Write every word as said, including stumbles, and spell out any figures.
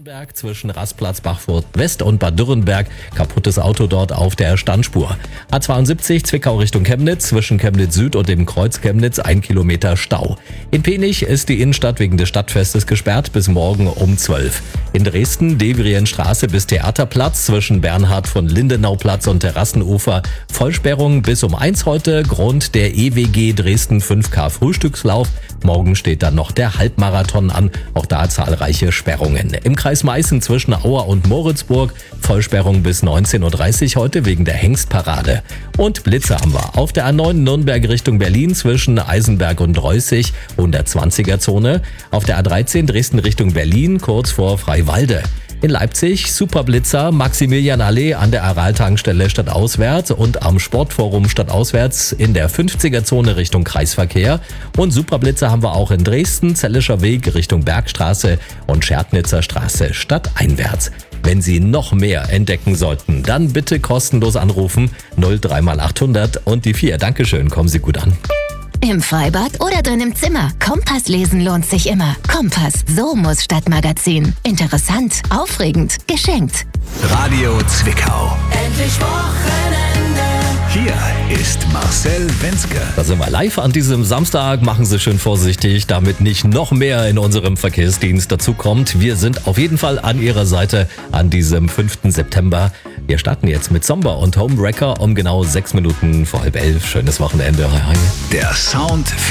Nürnberg zwischen Rastplatz Bachfurt West und Bad Dürrenberg. Kaputtes Auto dort auf der Standspur. A zweiundsiebzig Zwickau Richtung Chemnitz zwischen Chemnitz Süd und dem Kreuz Chemnitz ein Kilometer Stau. In Penich ist die Innenstadt wegen des Stadtfestes gesperrt bis morgen um zwölf. In Dresden Devrienstraße bis Theaterplatz zwischen Bernhard von Lindenauplatz und Terrassenufer. Vollsperrung bis um eins heute. Grund der E W G Dresden fünf K Frühstückslauf. Morgen steht dann noch der Halbmarathon an. Auch da zahlreiche Sperrungen. Im Kreis Meißen zwischen Auer und Moritzburg Vollsperrung bis neunzehn Uhr dreißig heute wegen der Hengstparade. Und Blitze haben wir auf der A neun Nürnberg Richtung Berlin zwischen Eisenberg und Reußig hundertzwanziger Zone. Auf der A dreizehn Dresden Richtung Berlin kurz vor Freiwalde. In Leipzig Superblitzer Maximilianallee an der Aral-Tankstelle stadtauswärts und am Sportforum stadtauswärts in der fünfziger Zone Richtung Kreisverkehr. Und Superblitzer haben wir auch in Dresden, Zellischer Weg Richtung Bergstraße und Schärtnitzer Straße stadteinwärts. Wenn Sie noch mehr entdecken sollten, dann bitte kostenlos anrufen null drei mal achthundert und die vier. Dankeschön, kommen Sie gut an. Im Freibad oder drin im Zimmer. Kompass lesen lohnt sich immer. Kompass, so muss Stadtmagazin. Interessant, aufregend, geschenkt. Radio Zwickau. Endlich Wochenende. Hier ist Marcel Wenzke. Da sind wir live an diesem Samstag. Machen Sie schön vorsichtig, damit nicht noch mehr in unserem Verkehrsdienst dazukommt. Wir sind auf jeden Fall an Ihrer Seite an diesem fünften September. Wir starten jetzt mit Zomba und Homewrecker um genau sechs Minuten vor halb elf. Schönes Wochenende. Hi, hi. Der Sound für